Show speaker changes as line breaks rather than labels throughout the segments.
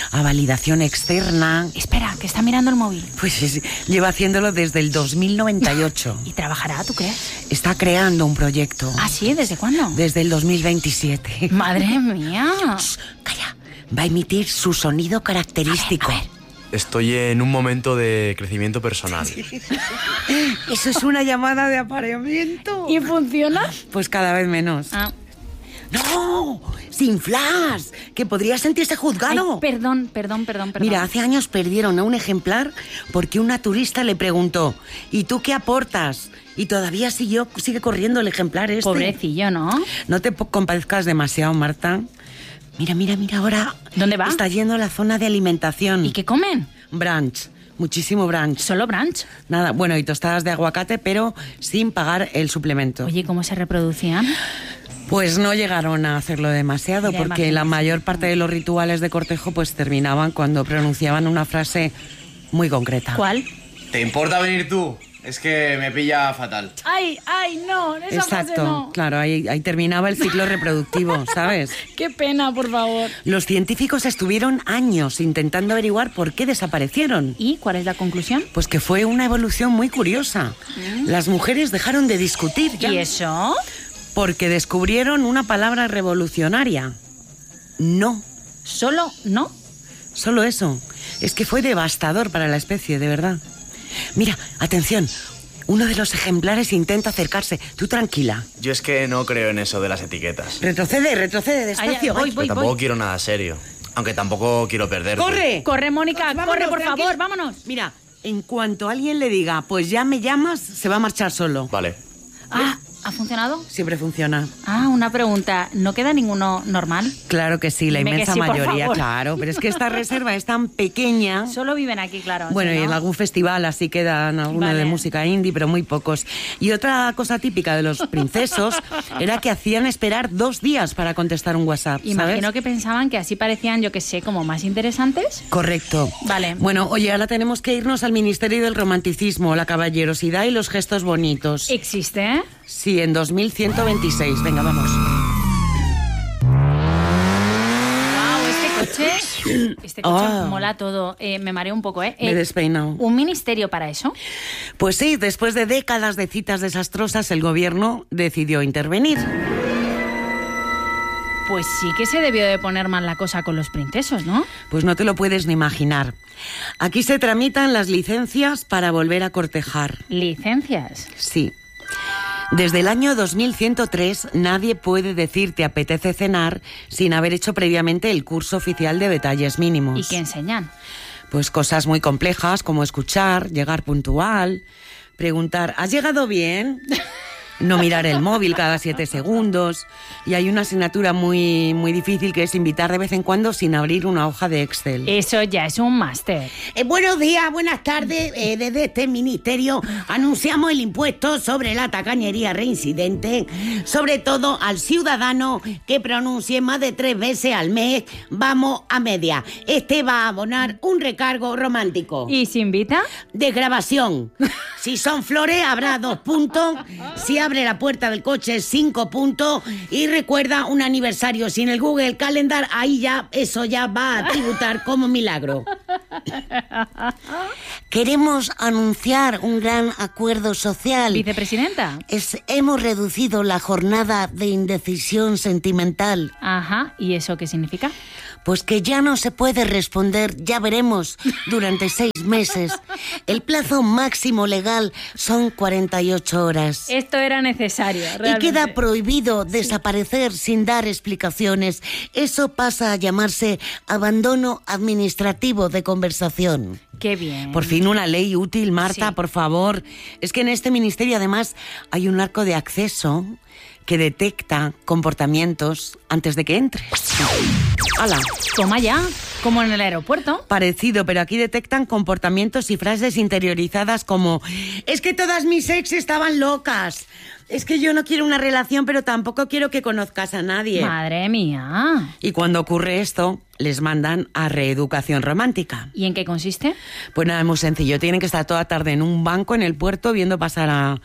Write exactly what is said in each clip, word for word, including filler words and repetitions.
a validación externa.
Espera, que está mirando el móvil.
Pues es, lleva haciéndolo desde el dos mil noventa y ocho.
¿Y trabajará, tú crees?
Está creando un proyecto.
¿Ah, sí? ¿Desde cuándo?
Desde el dos mil veintisiete.
Madre mía.
Shh, calla. Va a emitir su sonido característico.
A ver, a ver.
Estoy en un momento de crecimiento personal.
Eso es una llamada de apareamiento.
¿Y funciona?
Pues cada vez menos.
Ah.
¡No! ¡Sin flash! Que podría sentirse juzgado.
Ay, perdón, perdón, perdón, perdón.
Mira, hace años perdieron a un ejemplar porque una turista le preguntó: ¿y tú qué aportas? Y todavía siguió, sigue corriendo el ejemplar este.
Pobrecillo, ¿no?
No te compadezcas demasiado, Marta. Mira, mira, mira ahora.
¿Dónde va?
Está yendo a la zona de alimentación.
¿Y qué comen?
Brunch. Muchísimo brunch.
¿Solo brunch?
Nada, bueno, y tostadas de aguacate, pero sin pagar el suplemento.
Oye, ¿cómo se reproducían?
Pues no llegaron a hacerlo demasiado,
Ya
porque
imagino.
la mayor parte de los rituales de cortejo pues terminaban cuando pronunciaban una frase muy concreta.
¿Cuál?
¿Te importa venir tú? Es que me pilla fatal.
Ay, ay, no, esa frase
Exacto,
no.
claro, ahí, ahí terminaba el ciclo reproductivo, ¿sabes?
Qué pena, por favor.
Los científicos estuvieron años intentando averiguar por qué desaparecieron.
¿Y cuál es la conclusión?
Pues que fue una evolución muy curiosa. Las mujeres dejaron de discutir ya.
¿Y eso?
Porque descubrieron una palabra revolucionaria. No.
¿Solo no?
Solo eso. Es que fue devastador para la especie, de verdad. Mira, atención. Uno de los ejemplares intenta acercarse. Tú tranquila.
Yo es que no creo en eso de las etiquetas.
Retrocede, retrocede, despacio.
Ay, ay, voy,
Ay,
voy.
Pero tampoco quiero nada serio. Aunque tampoco quiero perderte.
¡Corre!
Corre, Mónica,
Vámonos,
corre, por
tranquila.
favor, vámonos.
Mira, en cuanto alguien le diga, pues ya me llamas, se va a marchar solo.
Vale.
Ah, ¿ha funcionado?
Siempre funciona.
Ah, una pregunta. ¿No queda ninguno normal?
Claro que sí, la
Dime que
inmensa
sí, por
mayoría,
favor.
claro. Pero es que esta reserva es tan pequeña.
Solo viven aquí, claro.
Bueno,
¿sí,
y en
no?
algún festival así quedan algunos
Vale.
de música indie, pero muy pocos. Y otra cosa típica de los princesos era que hacían esperar dos días para contestar un WhatsApp, ¿sabes?
Imagino que pensaban que así parecían, yo que sé, como más interesantes.
Correcto.
Vale.
Bueno, oye, ahora tenemos que irnos al Ministerio del Romanticismo, la caballerosidad y los gestos bonitos.
¿Existe, eh?
Sí, en dos mil ciento veintiséis. Venga, vamos.
Wow, este coche, este coche
Ah.
mola todo. Eh, me mareo un poco, ¿eh?
Me he
Eh,
despeinado.
¿Un ministerio para eso?
Pues sí, después de décadas de citas desastrosas, el gobierno decidió intervenir.
Pues sí que se debió de poner mal la cosa con los princesos, ¿no?
Pues no te lo puedes ni imaginar. Aquí se tramitan las licencias para volver a cortejar.
Licencias.
Sí. Desde el año dos mil ciento tres nadie puede decir te apetece cenar sin haber hecho previamente el curso oficial de detalles mínimos.
¿Y qué enseñan?
Pues cosas muy complejas como escuchar, llegar puntual, preguntar ¿has llegado bien? No mirar el móvil cada siete segundos. Y hay una asignatura muy, muy difícil que es invitar de vez en cuando sin abrir una hoja de Excel.
Eso ya es un máster.
Eh, buenos días, buenas tardes. Eh, desde este ministerio anunciamos el impuesto sobre la tacañería reincidente, sobre todo al ciudadano que pronuncie más de tres veces al mes vamos a media. Este va a abonar un recargo romántico.
¿Y se invita?
Desgrabación. Si son flores habrá dos puntos. Si abre la puerta del coche cinco puntos. Y recuerda un aniversario sin el Google Calendar, ahí ya eso ya va a tributar como milagro.
Queremos anunciar un gran acuerdo social.
¿Vicepresidenta?
Es, hemos reducido la jornada de indecisión sentimental.
Ajá, ¿y eso qué significa?
Pues que ya no se puede responder, ya veremos, durante seis meses. El plazo máximo legal son cuarenta y ocho horas.
Esto era necesario, realmente.
Y queda prohibido desaparecer sin dar explicaciones. Eso pasa a llamarse abandono administrativo de conversación.
Qué bien.
Por fin una ley útil, Marta,
Sí.
por favor. Es que en este ministerio además hay un arco de acceso que detecta comportamientos antes de que entres. ¡Hala!
Toma ya, como en el aeropuerto.
Parecido, pero aquí detectan comportamientos y frases interiorizadas como es que todas mis ex estaban locas. Es que yo no quiero una relación, pero tampoco quiero que conozcas a nadie.
Madre mía.
Y cuando ocurre esto, les mandan a reeducación romántica.
¿Y en qué consiste?
Pues nada, es muy sencillo. Tienen que estar toda tarde en un banco en el puerto viendo pasar a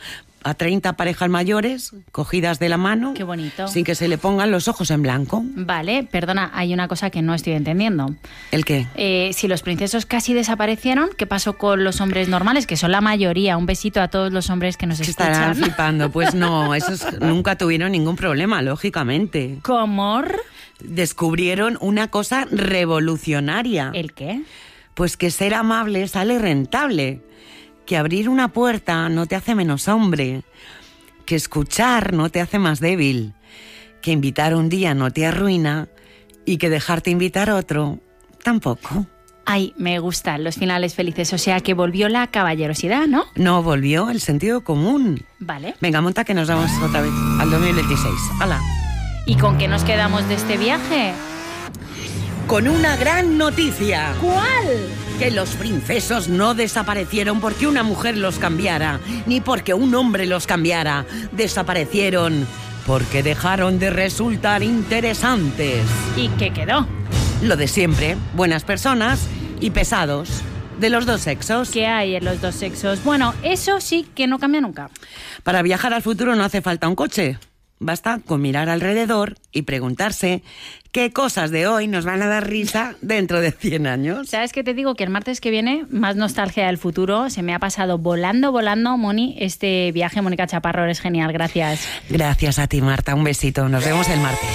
a treinta parejas mayores cogidas de la mano.
Qué bonito.
Sin que se le pongan los ojos en blanco.
Vale, perdona, hay una cosa que no estoy entendiendo.
¿El qué?
Eh, si los princesos casi desaparecieron, ¿qué pasó con los hombres normales? Que son la mayoría. Un besito a todos los hombres que nos
Que
escuchan.
estarán flipando. Pues no, esos nunca tuvieron ningún problema, lógicamente.
¿Cómo?
Descubrieron una cosa revolucionaria.
¿El qué?
Pues que ser amable sale rentable. Que abrir una puerta no te hace menos hombre. Que escuchar no te hace más débil. Que invitar un día no te arruina. Y que dejarte invitar otro tampoco.
Ay, me gustan los finales felices. O sea, que volvió la caballerosidad, ¿no?
No, volvió el sentido común.
Vale.
Venga, monta que nos vamos otra vez al dos mil veintiséis. ¡Hala!
¿Y con qué nos quedamos de este viaje?
Con una gran noticia.
¿Cuál?
Que los princesos no desaparecieron porque una mujer los cambiara, ni porque un hombre los cambiara. Desaparecieron porque dejaron de resultar interesantes.
¿Y qué quedó?
Lo de siempre, buenas personas y pesados, de los dos sexos.
¿Qué hay en los dos sexos? Bueno, eso sí que no cambia nunca.
Para viajar al futuro no hace falta un coche. Basta con mirar alrededor y preguntarse qué cosas de hoy nos van a dar risa dentro de cien años.
¿Sabes qué te digo? Que el martes que viene, más nostalgia del futuro, se me ha pasado volando, volando, Moni, este viaje. Mónica Chaparro, eres genial, gracias.
Gracias a ti, Marta, un besito. Nos vemos el martes.